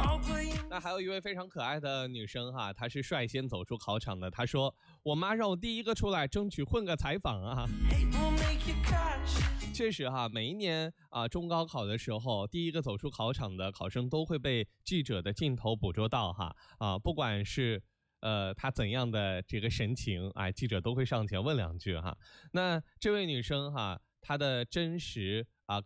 那还有一位非常可爱的女生哈，她是率先走出考场的。她说：“我妈让我第一个出来，争取混个采访啊。”确实哈，每一年中高考的时候，第一个走出考场的考生都会被记者的镜头捕捉到哈不管是他怎样的这个神情，记者都会上前问两句哈。那这位女生哈，她的真实